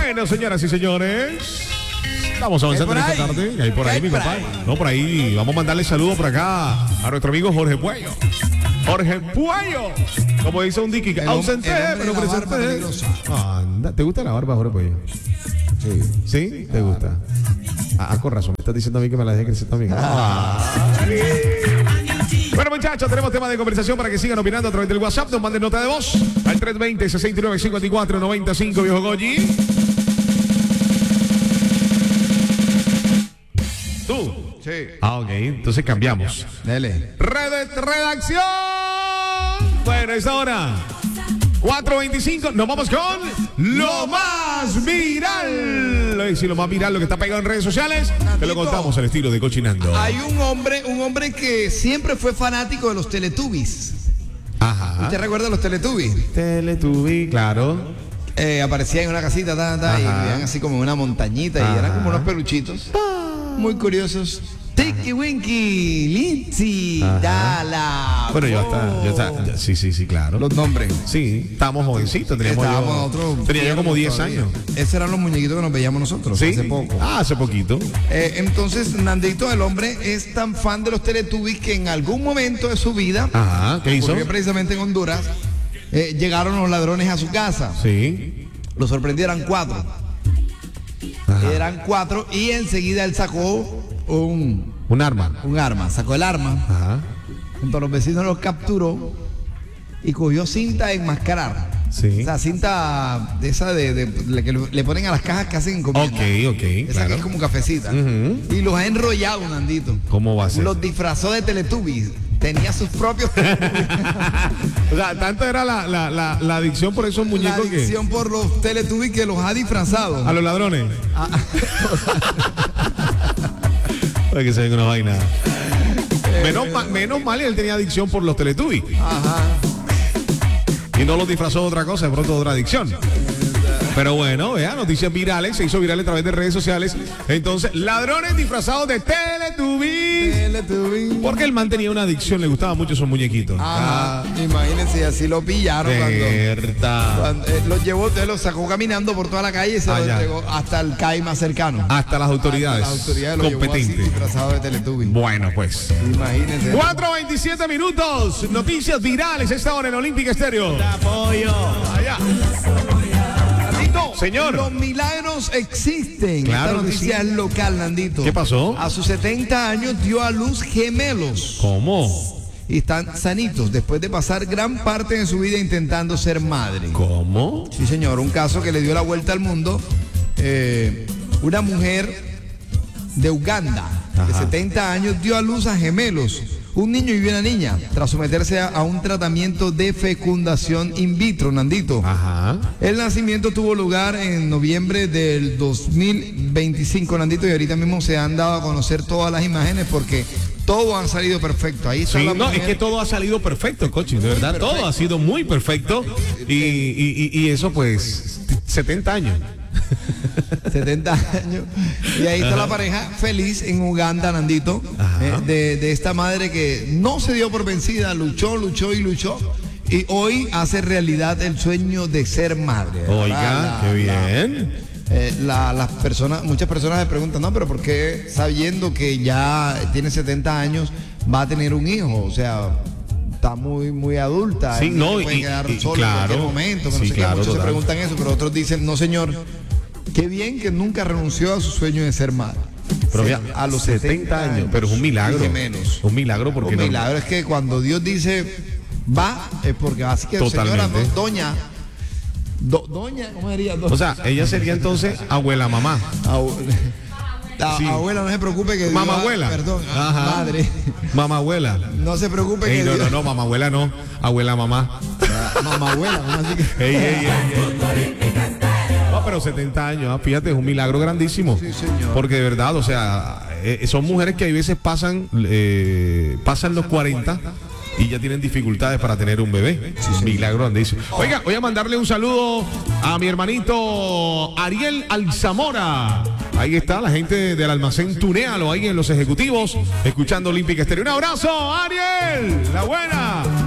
Bueno, señoras y señores, estamos avanzando en esta tarde. ¿Qué hay por ahí, mi papá? No, por ahí. Vamos a mandarle saludos por acá a nuestro amigo Jorge Puello. Jorge Puello. Como dice un Dicky, ausente, pero presente. Anda, ¿te gusta la barba, Jorge Puello? Sí. ¿Sí? ¿Te gusta? Con razón. Me estás diciendo a mí que me la dejé crecer también. Bueno, muchachos, tenemos tema de conversación para que sigan opinando a través del WhatsApp. Nos manden nota de voz al 320-69-54-95, viejo Goyi. ¿Tú? Sí. Ok, entonces cambiamos. Dele. Redacción. Bueno, es ahora. 4:25, nos vamos con lo más viral. Sí, lo más viral, lo que está pegado en redes sociales. Te lo contamos al estilo de Cochinando. Hay un hombre que siempre fue fanático de los Teletubbies. Ajá. ¿Usted recuerda los Teletubbies? Teletubbies, claro. Aparecían en una casita, y vivían así como en una montañita. Y eran como unos peluchitos muy curiosos. Tiki Winky, Lindsay, Dala. Bueno, yo hasta, sí, claro. Los nombres. Sí, estábamos jovencitos, tenía yo como 10 años. Esos eran los muñequitos que nos veíamos nosotros, ¿sí? Hace poco. Hace poquito. Entonces, Nandito, el hombre, es tan fan de los Teletubbies que en algún momento de su vida, ¿qué hizo? Porque precisamente en Honduras, llegaron los ladrones a su casa. Sí. Lo sorprendieron 4. Eran 4 y enseguida él sacó un arma. Sacó el arma. Junto a los vecinos los capturó y cogió cinta de enmascarar. Sí. O sea, cinta de esa que le ponen a las cajas que hacen encomienda. Ok, esa claro. que es como cafecita. Y los ha enrollado, Nandito. ¿Cómo va a ser? Los disfrazó de Teletubbies. Tenía sus propios. O sea, tanto era la adicción por esos muñecos que. La adicción por los Teletubbies que los ha disfrazado. A los ladrones. Ay, que se ven una vaina. Menos mal, él tenía adicción por los Teletubbies. Y no los disfrazó de otra cosa, de pronto de otra adicción. Pero bueno, vea, noticias virales, se hizo viral a través de redes sociales. Entonces, ladrones disfrazados de Teletubbies. Porque el man tenía una adicción, le gustaban mucho esos muñequitos. Imagínense, así lo pillaron cuando los sacó caminando por toda la calle y se lo entregó hasta el CAI más cercano. Hasta las autoridades competentes. Disfrazado de Teletubbies. Bueno, pues. Imagínense. 4:27 minutos. Noticias virales esta hora en Olímpica Estéreo. Te apoyo. Allá. Señor. Los milagros existen. Claro. Esta noticia es local, Nandito. ¿Qué pasó? A sus 70 años dio a luz gemelos. ¿Cómo? Y están sanitos después de pasar gran parte de su vida intentando ser madre. ¿Cómo? Sí, señor. Un caso que le dio la vuelta al mundo. Una mujer de Uganda, de 70 años, dio a luz a gemelos. Un niño y una niña, tras someterse a un tratamiento de fecundación in vitro, Nandito. El nacimiento tuvo lugar en noviembre del 2025, Nandito, y ahorita mismo se han dado a conocer todas las imágenes porque todo ha salido perfecto. Ahí está es que todo ha salido perfecto, Cochi, de verdad, todo ha sido muy perfecto y eso pues 70 años. 70 años. Y ahí está la pareja feliz en Uganda, Nandito, de esta madre que no se dio por vencida, luchó y hoy hace realidad el sueño de ser madre. Oiga, qué bien. Muchas personas se preguntan, no, pero ¿por qué sabiendo que ya tiene 70 años va a tener un hijo? O sea, está muy adulta. Sí, no, puede quedar solo claro, en cualquier momento. sí, claro, muchos total. se preguntan eso, pero otros dicen, no, señor, qué bien que nunca renunció a su sueño de ser madre. Pero Sí, ya, a los 70 años. pero es un milagro. Dije menos. Un milagro porque Un milagro es que cuando Dios dice va, es porque así que señora, no, doña, ¿cómo diría? O sea, ella sería entonces abuela mamá. Sí. Abuela, no se preocupe que Mamá Dios, abuela. perdón, Madre. Mamá abuela. No se preocupe que no, Dios. no, mamá abuela no. Abuela mamá. Mamá abuela, ¿no? Así que. Ey. No, pero 70 años, fíjate, es un milagro grandísimo. Sí, señor. Porque de verdad, o sea, son mujeres que a veces pasan los 40 y ya tienen dificultades para tener un bebé. Milagro grandísimo. Oiga, voy a mandarle un saludo a mi hermanito Ariel Alzamora. Ahí está la gente del almacén Tunéalo, ahí en los ejecutivos, escuchando Olímpica Estéreo. Un abrazo, Ariel, la buena.